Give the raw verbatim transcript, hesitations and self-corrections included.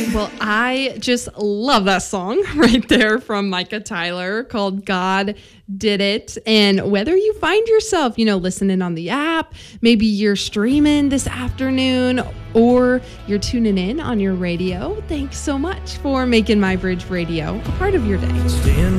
Well, I just love that song right there from Micah Tyler called God Did It. And whether you find yourself, you know, listening on the app, maybe you're streaming this afternoon, or you're tuning in on your radio, thanks so much for making My Bridge Radio a part of your day. Stand